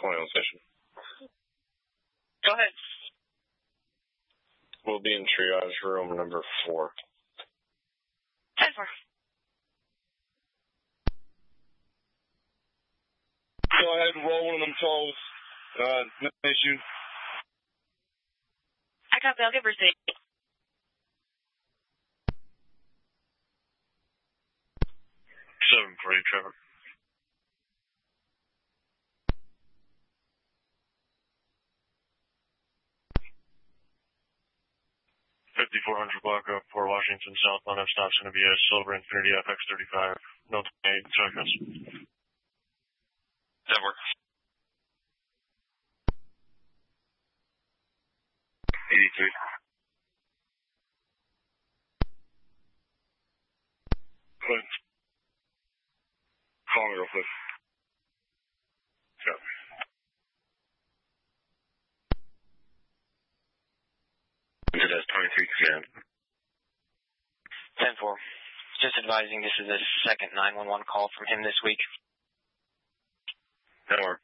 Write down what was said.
20 on station. Go ahead. We'll be in triage room number 4. 10-4. Go ahead and roll one of them tolls. No issue. I copy. I'll give receipt. 740, Trevor. Block up for Washington southbound. F stop's going to be a Silver Infinity FX35. No 28 seconds. That works. 83. Clint. Call me real quick. Copy. That's 23 command. 10-4. Just advising this is the second 911 call from him this week. That works.